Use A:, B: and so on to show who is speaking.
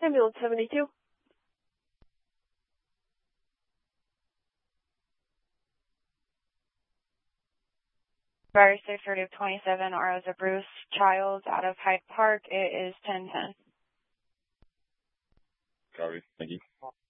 A: Ambulance 72.
B: Virus 630-27, Rosa Bruce Childs out of Hyde Park. It is 1010.
C: Copy. Thank you.